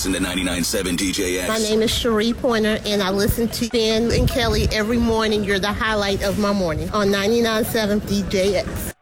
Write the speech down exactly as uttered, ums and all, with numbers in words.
listen to ninety-nine point seven D J X. My name is Cherie Pointer, and I listen to Ben and Kelly every morning. You're the highlight of my morning on ninety-nine point seven D J X.